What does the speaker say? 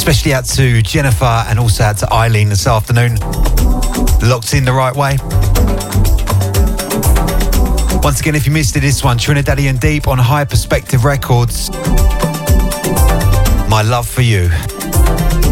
Especially out to Jennifer and also out to Eileen this afternoon. Locked in the right way. Once again, if you missed it, this one, Trinidadian Deep on High Perspective Records. My Love for You.